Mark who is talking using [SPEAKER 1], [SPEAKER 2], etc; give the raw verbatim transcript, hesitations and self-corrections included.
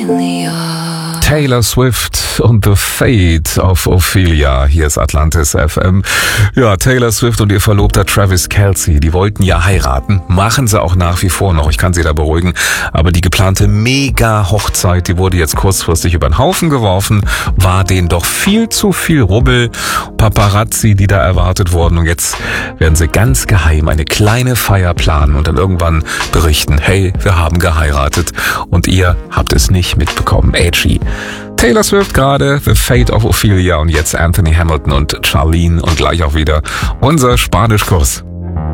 [SPEAKER 1] Ophelia.
[SPEAKER 2] Taylor Swift und The Fate of Ophelia. Hier ist Atlantis F M. Ja, Taylor Swift und ihr Verlobter Travis Kelce, die wollten ja heiraten. Machen sie auch nach wie vor noch. Ich kann sie da beruhigen. Aber die geplante Mega-Hochzeit, die wurde jetzt kurzfristig über den Haufen geworfen. War denen doch viel zu viel Rubbel. Paparazzi, die da erwartet wurden. Und jetzt werden sie ganz geheim eine kleine Feier planen und dann irgendwann berichten, hey, wir haben geheiratet und ihr habt es nicht mitbekommen. Edgy. Taylor Swift gerade, The Fate of Ophelia und jetzt Anthony Hamilton und Charlene und gleich auch wieder unser Spanischkurs.